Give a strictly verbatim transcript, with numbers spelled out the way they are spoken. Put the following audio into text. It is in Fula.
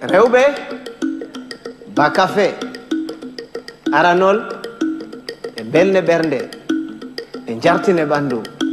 rewɓe ba café aranol e belne ɓernde e jartine ɓandu